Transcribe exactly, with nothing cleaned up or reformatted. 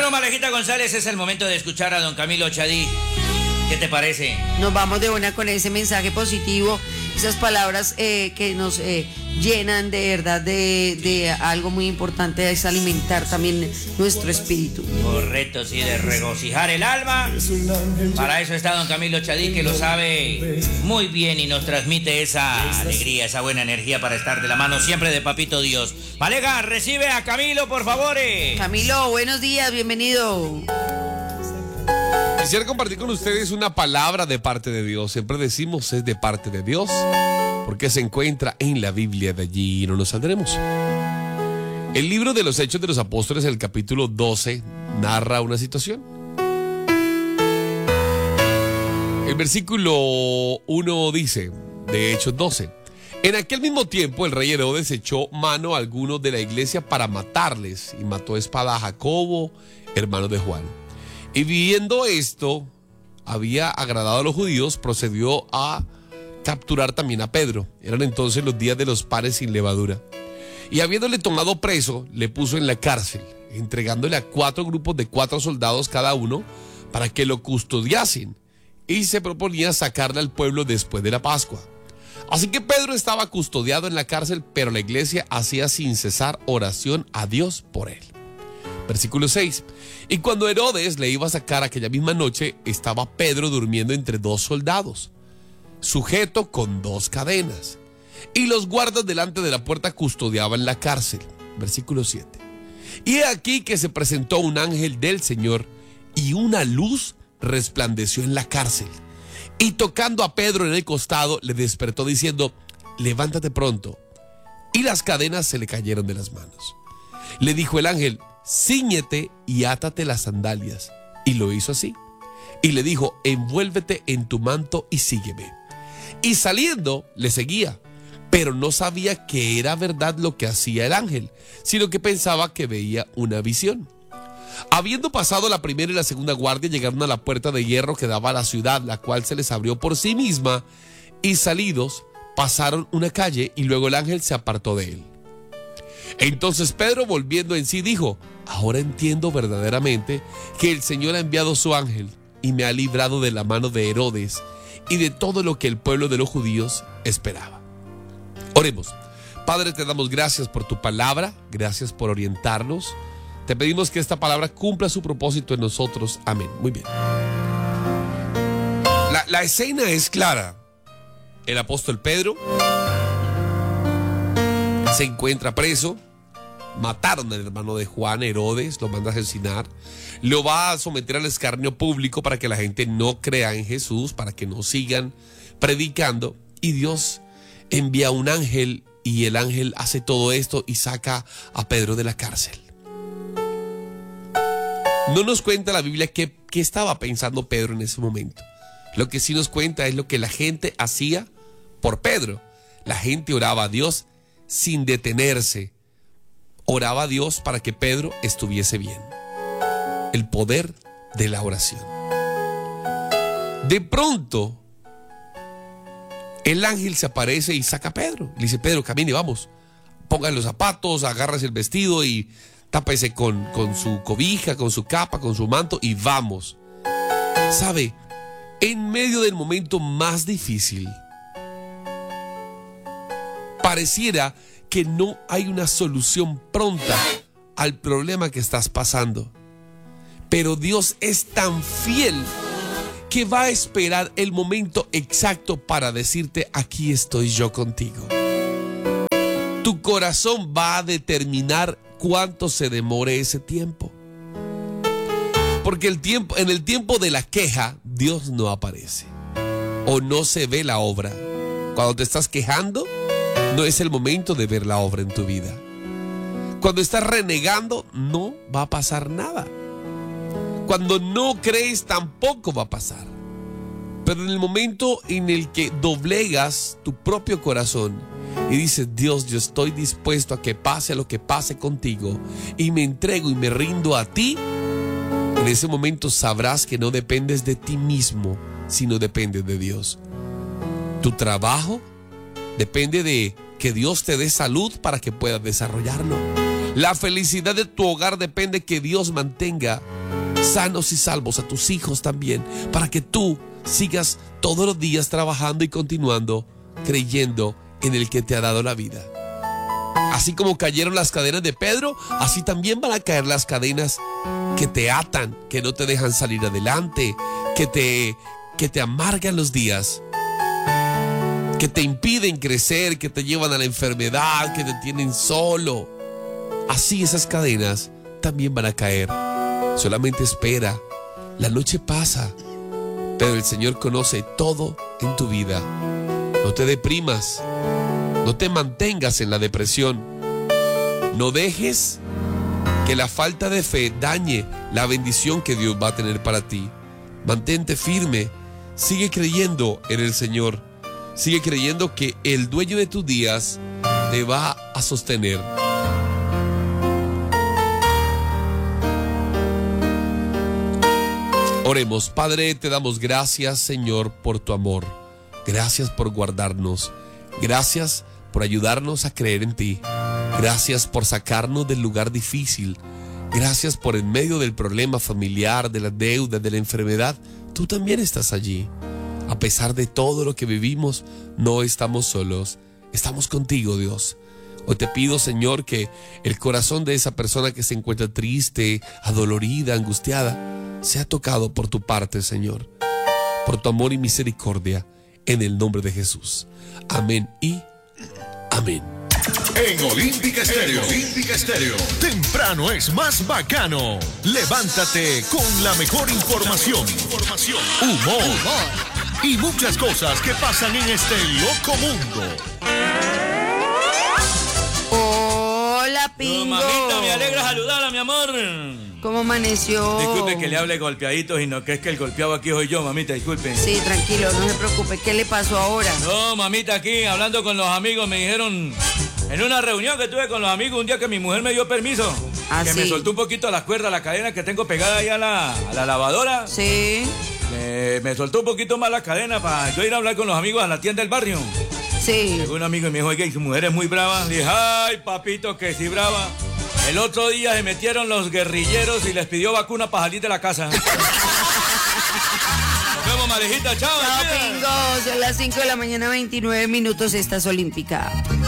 Bueno, Malejita González, es el momento de escuchar a don Camilo Chadí. ¿Qué te parece? Nos vamos de una con ese mensaje positivo, esas palabras eh, que nos eh, llenan de verdad de, de algo muy importante, es alimentar también nuestro espíritu. Correcto, sí, de regocijar el alma. Para eso está don Camilo Chadí, que lo sabe muy bien y nos transmite esa alegría, esa buena energía para estar de la mano siempre de Papito Dios. Maleja, recibe a Camilo, por favor. Camilo, buenos días, bienvenido. Quisiera compartir con ustedes una palabra de parte de Dios. Siempre decimos es de parte de Dios, porque se encuentra en la Biblia, de allí no nos saldremos. El libro de los Hechos de los Apóstoles, el capítulo doce, narra una situación. El versículo uno dice, de Hechos doce: en aquel mismo tiempo el rey Herodes echó mano a algunos de la iglesia para matarles, y mató a espada a Jacobo, hermano de Juan. Y viendo esto, había agradado a los judíos, procedió a capturar también a Pedro. Eran entonces los días de los panes sin levadura. Y habiéndole tomado preso, le puso en la cárcel, entregándole a cuatro grupos de cuatro soldados cada uno, para que lo custodiasen. Y se proponía sacarle al pueblo después de la Pascua. Así que Pedro estaba custodiado en la cárcel, pero la iglesia hacía sin cesar oración a Dios por él. Versículo seis. Y cuando Herodes le iba a sacar aquella misma noche, estaba Pedro durmiendo entre dos soldados, sujeto con dos cadenas. Y los guardas delante de la puerta custodiaban la cárcel. Versículo siete. Y he aquí que se presentó un ángel del Señor, y una luz resplandeció en la cárcel. Y tocando a Pedro en el costado, le despertó diciendo: levántate pronto. Y las cadenas se le cayeron de las manos. Le dijo el ángel: cíñete y átate las sandalias. Y lo hizo así. Y le dijo: envuélvete en tu manto y sígueme. Y saliendo le seguía, pero no sabía que era verdad lo que hacía el ángel, sino que pensaba que veía una visión. Habiendo pasado la primera y la segunda guardia, llegaron a la puerta de hierro que daba a la ciudad, la cual se les abrió por sí misma, y salidos pasaron una calle, y luego el ángel se apartó de él. Entonces Pedro, volviendo en sí, dijo: ahora entiendo verdaderamente que el Señor ha enviado su ángel y me ha librado de la mano de Herodes y de todo lo que el pueblo de los judíos esperaba. Oremos. Padre, te damos gracias por tu palabra, gracias por orientarnos. Te pedimos que esta palabra cumpla su propósito en nosotros. Amén. Muy bien. La, la escena es clara. El apóstol Pedro se encuentra preso. Mataron al hermano de Juan, Herodes, lo manda a asesinar. Lo va a someter al escarnio público para que la gente no crea en Jesús, para que no sigan predicando. Y Dios envía un ángel, y el ángel hace todo esto y saca a Pedro de la cárcel. No nos cuenta la Biblia qué, qué estaba pensando Pedro en ese momento. Lo que sí nos cuenta es lo que la gente hacía por Pedro. La gente oraba a Dios sin detenerse. Oraba a Dios para que Pedro estuviese bien. El poder de la oración. De pronto, el ángel se aparece y saca a Pedro. Le dice: Pedro, camine, vamos. Ponga los zapatos, agárrese el vestido y tápese con, con su cobija, con su capa, con su manto, y vamos. ¿Sabe? En medio del momento más difícil, pareciera que no hay una solución pronta al problema que estás pasando. Pero Dios es tan fiel que va a esperar el momento exacto para decirte: aquí estoy yo contigo. Tu corazón va a determinar cuánto se demore ese tiempo. Porque el tiempo, en el tiempo de la queja, Dios no aparece. O no se ve la obra. Cuando te estás quejando, no es el momento de ver la obra en tu vida. Cuando estás renegando, no va a pasar nada. Cuando no crees, tampoco va a pasar. Pero en el momento en el que doblegas tu propio corazón y dices: Dios, yo estoy dispuesto a que pase lo que pase contigo, y me entrego y me rindo a ti, en ese momento sabrás que no dependes de ti mismo, sino dependes de Dios. Tu trabajo depende de que Dios te dé salud para que puedas desarrollarlo. La felicidad de tu hogar depende que Dios mantenga sanos y salvos a tus hijos también, para que tú sigas todos los días trabajando y continuando creyendo en el que te ha dado la vida. Así como cayeron las cadenas de Pedro, así también van a caer las cadenas que te atan, que no te dejan salir adelante, que te, que te amargan los días, que te impiden crecer, que te llevan a la enfermedad, que te tienen solo. Así esas cadenas también van a caer. Solamente espera, la noche pasa, pero el Señor conoce todo en tu vida. No te deprimas, no te mantengas en la depresión, no dejes que la falta de fe dañe la bendición que Dios va a tener para ti. Mantente firme, sigue creyendo en el Señor, sigue creyendo que el dueño de tus días te va a sostener. Oremos. Padre, te damos gracias, Señor, por tu amor. Gracias por guardarnos. Gracias por ayudarnos a creer en ti. Gracias por sacarnos del lugar difícil. Gracias por en medio del problema familiar, de la deuda, de la enfermedad, tú también estás allí. A pesar de todo lo que vivimos, no estamos solos. Estamos contigo, Dios. Hoy te pido, Señor, que el corazón de esa persona que se encuentra triste, adolorida, angustiada, sea tocado por tu parte, Señor, por tu amor y misericordia, en el nombre de Jesús. Amén y amén. En Olímpica Estéreo, Olímpica Estéreo, temprano es más bacano. Levántate con la mejor información, información, humor, humor y muchas cosas que pasan en este loco mundo. Hola, Pingo. No, mamita, me alegra saludarla, mi amor. ¿Cómo amaneció? Disculpe que le hable golpeaditos y no que es que el golpeado aquí soy yo, mamita, disculpe. Sí, tranquilo, no se preocupe. ¿Qué le pasó ahora? No, mamita, aquí hablando con los amigos me dijeron, en una reunión que tuve con los amigos un día que mi mujer me dio permiso, ¿Ah, que sí? me soltó un poquito las cuerdas, la cadena que tengo pegada ahí a la, a la lavadora. Sí. Me, me soltó un poquito más la cadena para yo ir a hablar con los amigos a la tienda del barrio. Sí. Llegó un amigo y me dijo, oye, ¿y su mujer es muy brava? Le dije, ay, papito, que sí brava. El otro día se metieron los guerrilleros y les pidió vacuna para salir de la casa. Nos vemos, Marejita, chao. Chao, Pingo. Son las cinco de la mañana, veintinueve minutos. Esta es Olímpica.